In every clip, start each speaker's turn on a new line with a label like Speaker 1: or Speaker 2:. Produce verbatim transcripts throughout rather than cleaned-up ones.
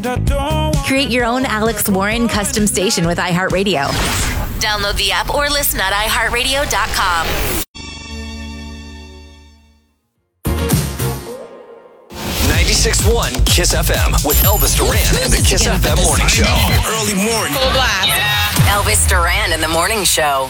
Speaker 1: Create your own Alex Warren custom station with iHeartRadio. Download the app or listen at i heart radio dot com.
Speaker 2: ninety-six point one Kiss F M with Elvis Duran and the Kiss F M Morning Show.
Speaker 3: Early morning.
Speaker 1: Full blast. Yeah. Elvis Duran and the Morning Show.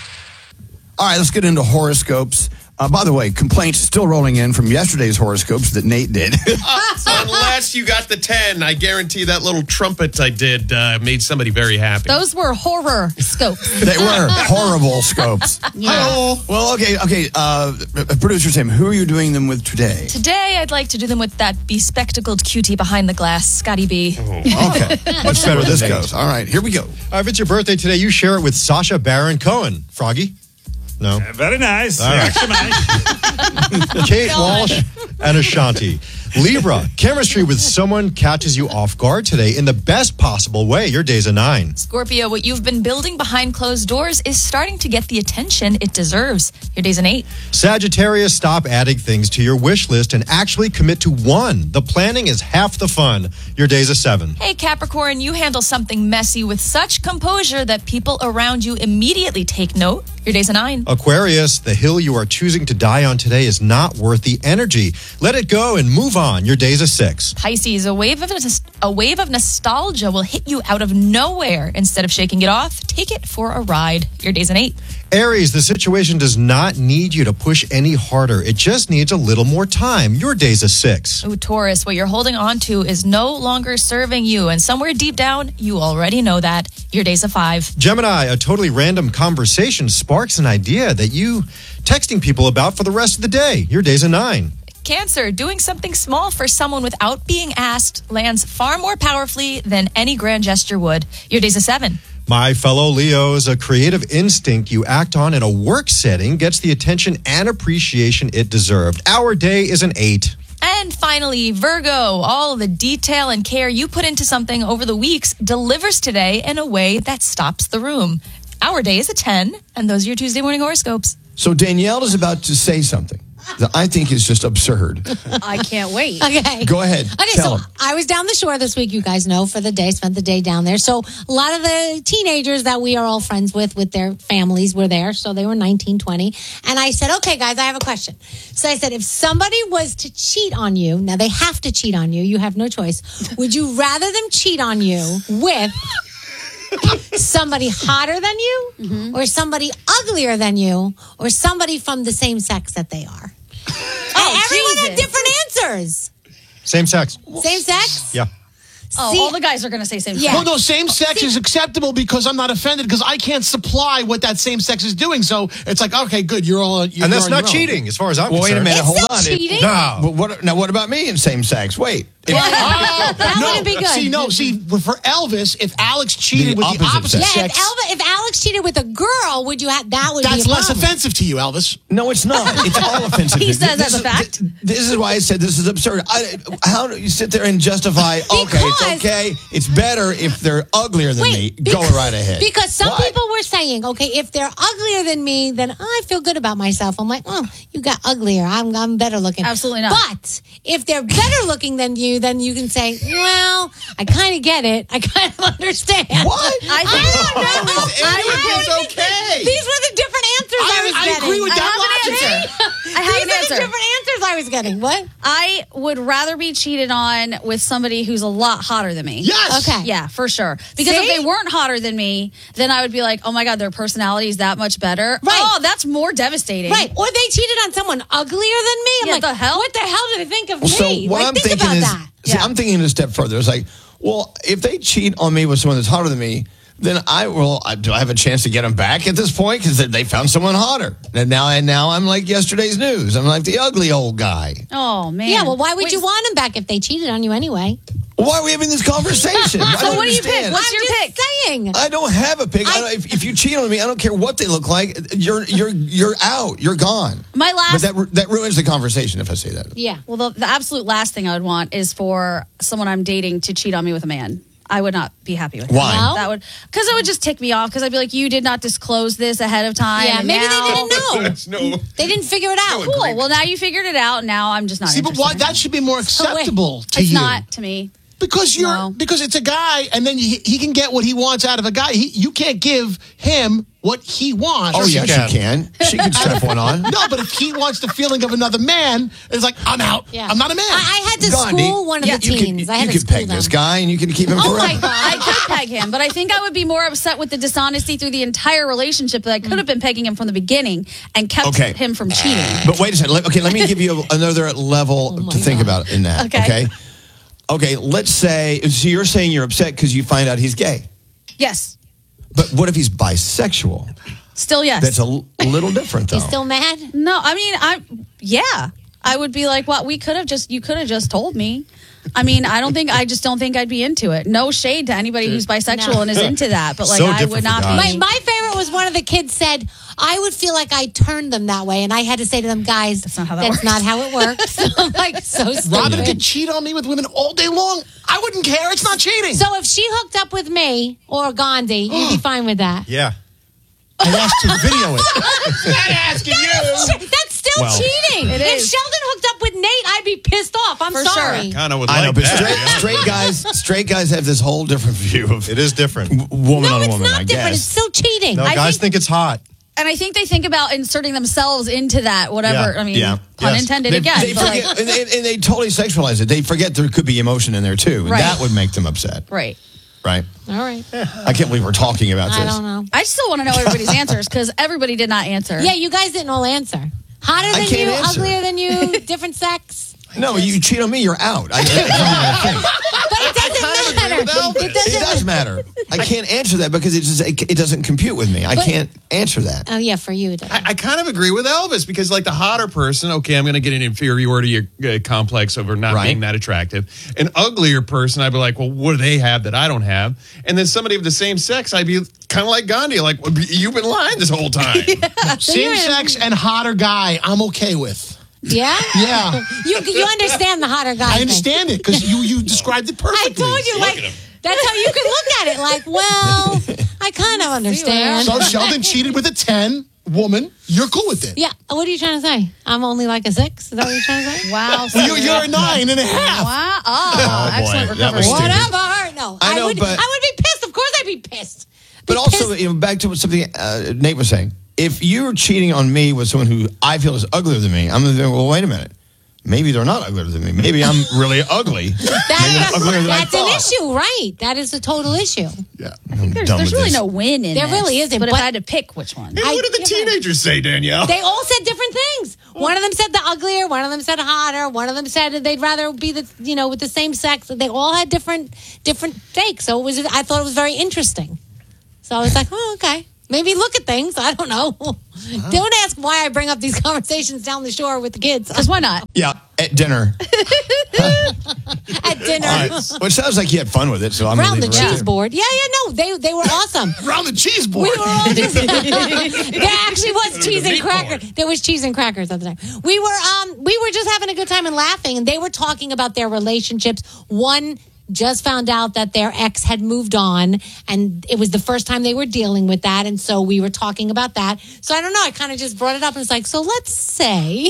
Speaker 4: All right, let's get into horoscopes. Uh, by the way, complaints still rolling in from yesterday's horoscopes that Nate did.
Speaker 3: uh, unless you got the ten, I guarantee that little trumpet I did uh, made somebody very happy.
Speaker 5: Those were horror scopes.
Speaker 4: They were horrible scopes.
Speaker 5: Yeah.
Speaker 4: Oh, well, okay, okay. Uh, Producer Tim, who are you doing them with today?
Speaker 5: Today, I'd like to do them with that bespectacled cutie behind the glass, Scotty B.
Speaker 4: Oh, okay. Much better this goes. All right, here we go.
Speaker 6: Uh, if it's your birthday today, you share it with Sacha Baron Cohen. Froggy? No.
Speaker 7: Uh, very nice.
Speaker 6: All right.
Speaker 7: nice.
Speaker 6: Kate Walsh and Ashanti. Libra, chemistry with someone catches you off guard today in the best possible way. Your day's a nine.
Speaker 5: Scorpio, what you've been building behind closed doors is starting to get the attention it deserves. Your day's an eight.
Speaker 6: Sagittarius, stop adding things to your wish list and actually commit to one. The planning is half the fun. Your day's a seven.
Speaker 5: Hey, Capricorn, you handle something messy with such composure that people around you immediately take note. Your day's a nine.
Speaker 6: Aquarius, the hill you are choosing to die on today is not worth the energy. Let it go and move on. Your day's a six.
Speaker 5: Pisces, a wave of a wave of nostalgia will hit you out of nowhere. Instead of shaking it off, take it for a ride. Your day's an eight.
Speaker 6: Aries, the situation does not need you to push any harder. It just needs a little more time. Your day's a six.
Speaker 5: Ooh, Taurus, what you're holding on to is no longer serving you. And somewhere deep down, you already know that. Your day's a five.
Speaker 6: Gemini, a totally random conversation sparks an idea that you texting people about for the rest of the day. Your day's a nine.
Speaker 5: Cancer, doing something small for someone without being asked lands far more powerfully than any grand gesture would. Your day's a seven.
Speaker 6: My fellow Leos, a creative instinct you act on in a work setting gets the attention and appreciation it deserved. Our day is an eight.
Speaker 5: And finally, Virgo, all the detail and care you put into something over the weeks delivers today in a way that stops the room. Our day is a ten, and those are your Tuesday morning horoscopes.
Speaker 4: So Danielle is about to say something that I think is just absurd.
Speaker 8: I can't wait.
Speaker 9: Okay.
Speaker 4: Go ahead.
Speaker 9: Okay,
Speaker 4: Tell
Speaker 9: so
Speaker 4: them.
Speaker 9: I was down the shore this week, you guys know, for the day, spent the day down there. So a lot of the teenagers that we are all friends with, with their families were there. So they were nineteen, twenty. And I said, okay, guys, I have a question. So I said, if somebody was to cheat on you, now they have to cheat on you, you have no choice. Would you rather them cheat on you with somebody hotter than you, mm-hmm. or somebody uglier than you, or somebody from the same sex that they are?
Speaker 8: Oh,
Speaker 9: and everyone
Speaker 8: Jesus.
Speaker 9: had different answers.
Speaker 6: Same sex.
Speaker 9: Same sex?
Speaker 6: Yeah.
Speaker 8: Oh,
Speaker 9: See-
Speaker 8: all the guys are going to say same
Speaker 9: Yeah.
Speaker 8: sex.
Speaker 10: Well, no, same sex is acceptable because I'm not offended because I can't supply what that same sex is doing. So it's like, okay, good, you're all. You're
Speaker 6: And that's
Speaker 10: on
Speaker 6: not
Speaker 10: your own.
Speaker 6: cheating, as far as I'm
Speaker 4: Well, wait a
Speaker 6: concerned.
Speaker 4: minute.
Speaker 9: It's
Speaker 4: Hold
Speaker 9: not
Speaker 4: on.
Speaker 9: cheating.
Speaker 6: No.
Speaker 4: But what, now, what about me in same sex? Wait. If,
Speaker 10: Oh,
Speaker 9: That
Speaker 10: no,
Speaker 9: wouldn't be good.
Speaker 10: See, no, see, for Elvis, if Alex cheated
Speaker 4: The
Speaker 10: with the
Speaker 4: opposite
Speaker 10: opposite
Speaker 4: sex.
Speaker 9: Yeah, if,
Speaker 10: sex,
Speaker 9: Elva, if Alex cheated with a girl, would you have that? Would
Speaker 10: that's
Speaker 9: be a
Speaker 10: less
Speaker 9: problem.
Speaker 10: offensive to you, Elvis.
Speaker 4: no, it's not. It's all offensive.
Speaker 8: He says
Speaker 4: This
Speaker 8: as a
Speaker 4: is-
Speaker 8: fact.
Speaker 4: th- This is why I said this is absurd. I, how do you sit there and justify, okay, it's
Speaker 9: Because-
Speaker 4: okay, it's better if they're uglier than
Speaker 9: Wait,
Speaker 4: me. Go
Speaker 9: because-
Speaker 4: right ahead.
Speaker 9: Because some
Speaker 4: Why?
Speaker 9: people were saying, okay, if they're uglier than me, then I feel good about myself. I'm like, oh, you got uglier. I'm, I'm better looking.
Speaker 8: Absolutely not.
Speaker 9: But if they're better looking than you, then you can say, well, I kind of get it. I kind of understand.
Speaker 4: What?
Speaker 8: I think
Speaker 9: I don't know.
Speaker 4: It's
Speaker 9: I
Speaker 4: anything's
Speaker 9: don't think
Speaker 4: okay.
Speaker 9: These were the different answers I,
Speaker 10: I,
Speaker 9: was
Speaker 10: I
Speaker 9: getting.
Speaker 10: agree with
Speaker 8: I
Speaker 10: that
Speaker 8: have an
Speaker 10: logic.
Speaker 8: answer. I have
Speaker 9: These
Speaker 8: an
Speaker 9: are
Speaker 8: answer.
Speaker 9: the different answers I was getting. What?
Speaker 8: I would rather be cheated on with somebody who's a lot hotter than me.
Speaker 10: Yes.
Speaker 9: Okay.
Speaker 8: Yeah, for sure. Because
Speaker 9: See?
Speaker 8: if they weren't hotter than me, then I would be like, oh my God, their personality is that much better.
Speaker 9: Right.
Speaker 8: Oh, that's more devastating.
Speaker 9: Right. Or they cheated on someone uglier than me. I'm
Speaker 8: Yeah,
Speaker 9: like,
Speaker 8: the hell?
Speaker 9: what the hell do they think of
Speaker 4: So
Speaker 9: me?
Speaker 4: what
Speaker 9: like,
Speaker 4: I'm
Speaker 9: think
Speaker 4: thinking
Speaker 9: about
Speaker 4: is,
Speaker 9: that.
Speaker 4: see,
Speaker 8: Yeah.
Speaker 4: I'm thinking a step further. It's like, well, if they cheat on me with someone that's hotter than me, then I will. I, do I have a chance to get them back at this point because they found someone hotter? And now, and now I'm like yesterday's news. I'm like the ugly old guy.
Speaker 8: Oh, man.
Speaker 9: Yeah, well, why would
Speaker 8: Wait,
Speaker 9: you want them back if they cheated on you anyway?
Speaker 4: Why are we having this conversation? I
Speaker 8: So
Speaker 4: don't
Speaker 8: what do you pick?
Speaker 4: understand.
Speaker 8: What's
Speaker 9: I'm
Speaker 8: your
Speaker 9: just
Speaker 8: pick?
Speaker 9: saying.
Speaker 4: I don't have a pick. I,
Speaker 9: I-
Speaker 4: don't, if, if you cheat on me, I don't care what they look like. You're you're you're out. You're gone.
Speaker 8: My last.
Speaker 4: But that ru- that ruins the conversation if I say that.
Speaker 9: Yeah.
Speaker 8: Well, the, the absolute last thing I would want is for someone I'm dating to cheat on me with a man. I would not be happy with that.
Speaker 4: Why?
Speaker 9: No?
Speaker 8: That would, because it would just tick me off. Because I'd be like, you did not disclose this ahead of time.
Speaker 9: Yeah,
Speaker 8: and
Speaker 9: maybe
Speaker 8: now-
Speaker 9: they didn't know.
Speaker 4: That's no.
Speaker 9: They didn't figure it out.
Speaker 8: Cool. Well, now you figured it out. Now I'm just not.
Speaker 10: See, but
Speaker 8: interested
Speaker 10: why
Speaker 8: in
Speaker 10: that
Speaker 8: it.
Speaker 10: should be more acceptable to
Speaker 8: It's
Speaker 10: you.
Speaker 8: not to me.
Speaker 10: Because you're
Speaker 8: No.
Speaker 10: because it's a guy, and then he, he can get what he wants out of a guy. He, you can't give him what he wants.
Speaker 4: Oh, yeah, she can. She can strap one on.
Speaker 10: No, but if he wants the feeling of another man, it's like, I'm out.
Speaker 9: Yeah.
Speaker 10: I'm not a man.
Speaker 9: I, I had to
Speaker 4: Gandhi,
Speaker 9: school one of
Speaker 10: yeah,
Speaker 9: the
Speaker 4: You
Speaker 9: teens.
Speaker 4: can,
Speaker 9: I had
Speaker 4: you
Speaker 9: to
Speaker 4: can
Speaker 9: school
Speaker 4: peg
Speaker 9: them.
Speaker 4: this guy and you can keep him
Speaker 9: Oh
Speaker 4: forever.
Speaker 9: my god!
Speaker 8: I could peg him, but I think I would be more upset with the dishonesty through the entire relationship that I could have been pegging him from the beginning and kept
Speaker 4: Okay.
Speaker 8: him from cheating.
Speaker 4: But wait a second. Let- Okay, let me give you another level
Speaker 9: Oh my
Speaker 4: to think
Speaker 9: God.
Speaker 4: about in that.
Speaker 8: Okay.
Speaker 4: Okay. Okay, let's say, so you're saying you're upset because you find out he's gay.
Speaker 8: Yes.
Speaker 4: But what if he's bisexual?
Speaker 8: Still yes.
Speaker 4: That's a l- little different, though.
Speaker 9: You still mad?
Speaker 8: No, I mean, I yeah, I would be like, well, we could have just, you could have just told me. I mean, I don't think, I just don't think I'd be into it. No shade to anybody who's bisexual
Speaker 9: No.
Speaker 8: and is into that, but like,
Speaker 6: So
Speaker 8: I
Speaker 6: different
Speaker 8: would
Speaker 6: for
Speaker 8: not
Speaker 6: guys.
Speaker 8: be.
Speaker 9: My, my favorite was one of the kids said, I would feel like I turned them that way. And I had to say to them, guys, that's
Speaker 8: not how that
Speaker 9: that's
Speaker 8: works."
Speaker 9: not how it works. I'm like, so stupid.
Speaker 10: Robin could cheat on me with women all day long. I wouldn't care. It's not cheating.
Speaker 9: So if she hooked up with me or Gandhi, you'd be fine with that.
Speaker 6: Yeah.
Speaker 10: I asked to video it.
Speaker 3: asking
Speaker 9: That's, that's still
Speaker 6: Well.
Speaker 9: cheating.
Speaker 8: It
Speaker 9: if
Speaker 8: is.
Speaker 9: Sheldon hooked up with Nate, I'd be pissed off. I'm
Speaker 8: For
Speaker 9: sorry.
Speaker 8: sure.
Speaker 3: Kind of would
Speaker 4: I know,
Speaker 3: like
Speaker 4: but
Speaker 3: that.
Speaker 4: straight,
Speaker 3: yeah.
Speaker 4: straight guys, straight guys have this whole different view of
Speaker 6: It is different.
Speaker 4: woman
Speaker 9: No,
Speaker 4: on
Speaker 9: it's
Speaker 4: woman.
Speaker 9: not
Speaker 4: I
Speaker 9: different.
Speaker 4: guess.
Speaker 9: It's still cheating.
Speaker 6: No,
Speaker 8: I
Speaker 6: guys
Speaker 8: think-
Speaker 6: think it's hot.
Speaker 8: And I think they think about inserting themselves into that, whatever.
Speaker 6: Yeah.
Speaker 8: I mean,
Speaker 4: Yeah.
Speaker 8: pun
Speaker 6: Yes.
Speaker 8: intended
Speaker 4: They,
Speaker 8: again.
Speaker 4: they
Speaker 8: but
Speaker 4: forget,
Speaker 8: like,
Speaker 4: and, they, and they totally sexualize it. They forget there could be emotion in there too, and
Speaker 8: Right.
Speaker 4: that would make them upset,
Speaker 8: right.
Speaker 4: right?
Speaker 9: All right.
Speaker 4: I can't believe we're talking about this.
Speaker 9: I don't know.
Speaker 8: I still want to know everybody's answers because everybody did not answer.
Speaker 9: Yeah, you guys didn't all answer. Hotter
Speaker 4: I
Speaker 9: than
Speaker 4: can't
Speaker 9: you,
Speaker 4: answer.
Speaker 9: uglier than you, different sex.
Speaker 4: No, you cheat on me, you're out. I, I,
Speaker 9: But it doesn't matter. It
Speaker 4: it
Speaker 9: doesn't
Speaker 4: does matter. I can't answer that because it just it, it doesn't compute with me. I
Speaker 9: But-
Speaker 4: can't answer that.
Speaker 9: Oh yeah, for you. It doesn't.
Speaker 3: I, I kind of agree with Elvis because, like, the hotter person, okay, I'm going to get an inferiority uh, complex over not
Speaker 4: Right.
Speaker 3: being that attractive. An uglier person, I'd be like, well, what do they have that I don't have? And then somebody of the same sex, I'd be kind of like Gandhi, like, well, you've been lying this whole time.
Speaker 10: Same sex and hotter guy, I'm okay with.
Speaker 9: Yeah.
Speaker 10: Yeah.
Speaker 9: You you understand the hotter guy?
Speaker 10: I
Speaker 9: thing.
Speaker 10: understand it because you, you described it
Speaker 9: I
Speaker 10: perfectly.
Speaker 9: told you, like that's how you can look at it. Like, well, I kind of understand.
Speaker 10: So Sheldon cheated with a ten woman. You're cool with it.
Speaker 9: Yeah. What are you trying to say? I'm only like a six. Is that what you're trying to say?
Speaker 8: Wow.
Speaker 10: Well, you, you're a nine and a half.
Speaker 8: Wow. Oh, excellent
Speaker 6: boy. That
Speaker 8: recovery.
Speaker 6: was stupid.
Speaker 9: Whatever. No,
Speaker 4: I know,
Speaker 9: would.
Speaker 4: but-
Speaker 9: I would be pissed. Of course, I'd be pissed.
Speaker 4: But
Speaker 9: Be
Speaker 4: also,
Speaker 9: pissed.
Speaker 4: you know, back to something uh, Nate was saying. If you're cheating on me with someone who I feel is uglier than me, I'm going to think, well, wait a minute. Maybe they're not uglier than me. Maybe I'm really ugly. Maybe I'm uglier than I
Speaker 9: that's an
Speaker 4: thought.
Speaker 9: issue, right? That is a total issue.
Speaker 4: Yeah.
Speaker 8: There's,
Speaker 4: Done
Speaker 8: there's
Speaker 4: with
Speaker 8: really
Speaker 4: this.
Speaker 8: no win in
Speaker 9: There
Speaker 8: this.
Speaker 9: really isn't,
Speaker 8: But, if
Speaker 9: but-
Speaker 8: I had to pick which one,
Speaker 3: Hey, what did the
Speaker 9: I-
Speaker 3: teenagers say, Danielle?
Speaker 9: They all said different things. One of them said the uglier. One of them said hotter. One of them said they'd rather be the you know with the same sex. They all had different different takes. So it was. I thought it was very interesting. So I was like, oh, okay. Maybe look at things. I don't know. Don't ask why I bring up these conversations down the shore with the kids
Speaker 8: because why not?
Speaker 4: Yeah, at dinner.
Speaker 9: at dinner.
Speaker 4: All right. Well, it sounds like you had fun with it, so I'm
Speaker 9: Around
Speaker 4: going
Speaker 9: the
Speaker 4: to leave it right
Speaker 9: cheese
Speaker 4: there.
Speaker 9: board. Yeah, yeah, no, they they were awesome.
Speaker 10: Around the cheese board.
Speaker 9: We were all just. There actually was cheese and crackers. There was cheese and crackers at the time. We were um we were just having a good time and laughing, and they were talking about their relationships. One just found out that their ex had moved on, and it was the first time they were dealing with that, and so we were talking about that. So I don't know. I kind of just brought it up, and it's like, so let's say,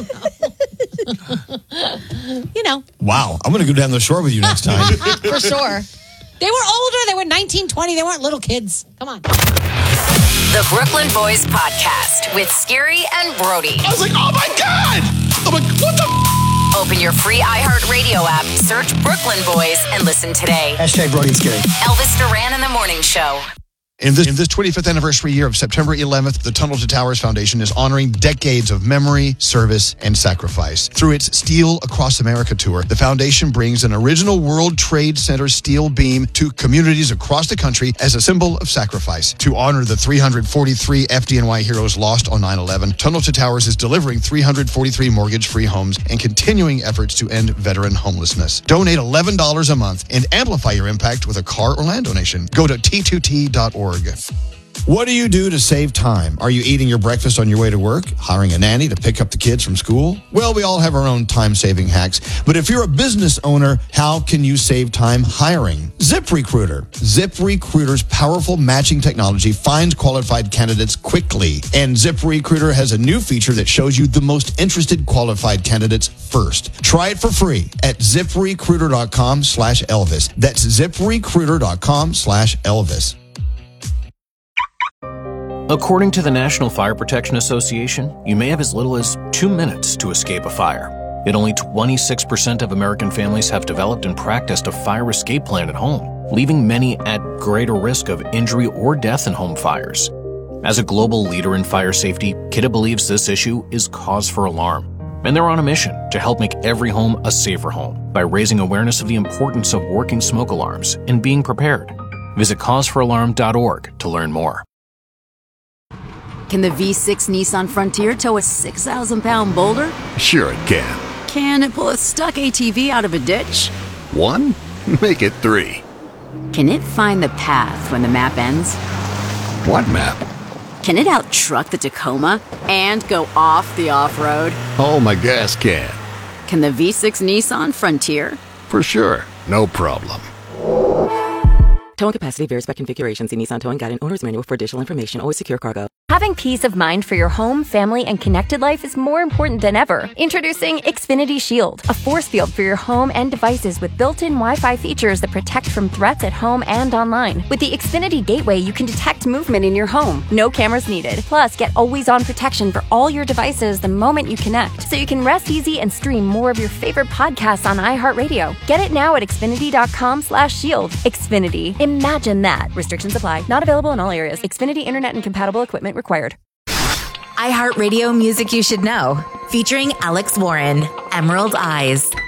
Speaker 9: you know,
Speaker 4: Wow. I'm going to go down the shore with you next time.
Speaker 8: For sure.
Speaker 9: they were older. They were nineteen, twenty. They weren't little kids. Come on.
Speaker 1: The Brooklyn Boys Podcast with Scary and Brody.
Speaker 10: I was like, oh my God. I'm like, what the f-?
Speaker 1: Open your free iHeartRadio app, search Brooklyn Boys, and listen today.
Speaker 11: Hashtag Brody and Scary.
Speaker 1: Elvis Duran in the Morning Show.
Speaker 12: In this, in this twenty-fifth anniversary year of September eleventh, the Tunnel to Towers Foundation is honoring decades of memory, service, and sacrifice. Through its Steel Across America tour, the foundation brings an original World Trade Center steel beam to communities across the country as a symbol of sacrifice. To honor the three hundred forty-three F D N Y heroes lost on nine eleven, Tunnel to Towers is delivering three hundred forty-three mortgage-free homes and continuing efforts to end veteran homelessness. Donate eleven dollars a month and amplify your impact with a car or land donation. Go to T two T dot org.
Speaker 4: What do you do to save time? Are you eating your breakfast on your way to work? Hiring a nanny to pick up the kids from school? Well, we all have our own time-saving hacks. But if you're a business owner, how can you save time hiring? ZipRecruiter. ZipRecruiter's powerful matching technology finds qualified candidates quickly. And ZipRecruiter has a new feature that shows you the most interested qualified candidates first. Try it for free at ZipRecruiter.com slash Elvis. That's ZipRecruiter.com slash Elvis.
Speaker 11: According to the National Fire Protection Association, you may have as little as two minutes to escape a fire. Yet only twenty-six percent of American families have developed and practiced a fire escape plan at home, leaving many at greater risk of injury or death in home fires. As a global leader in fire safety, Kidde believes this issue is cause for alarm, and they're on a mission to help make every home a safer home by raising awareness of the importance of working smoke alarms and being prepared. Visit cause for alarm dot org to learn more.
Speaker 13: Can the V six Nissan Frontier tow a six thousand pound boulder?
Speaker 14: Sure it can.
Speaker 13: Can it pull a stuck A T V out of a ditch?
Speaker 14: One? Make it three.
Speaker 13: Can it find the path when the map ends?
Speaker 14: What map?
Speaker 13: Can it out-truck the Tacoma and go off the off-road?
Speaker 14: Oh, my gas can.
Speaker 13: Can the V six Nissan Frontier?
Speaker 14: For sure. No problem.
Speaker 15: Towing capacity varies by configuration. See Nissan Towing Guide and Owner's Manual for additional information. Always secure cargo.
Speaker 16: Having peace of mind for your home, family, and connected life is more important than ever. Introducing Xfinity Shield, a force field for your home and devices with built-in Wi-Fi features that protect from threats at home and online. With the Xfinity Gateway, you can detect movement in your home. No cameras needed. Plus, get always-on protection for all your devices the moment you connect, so you can rest easy and stream more of your favorite podcasts on iHeartRadio. Get it now at Xfinity.com slash shield. Xfinity. Imagine that. Restrictions apply. Not available in all areas. Xfinity Internet and compatible equipment required.
Speaker 1: iHeartRadio Music You Should Know, featuring Alex Warren, Emerald Eyes.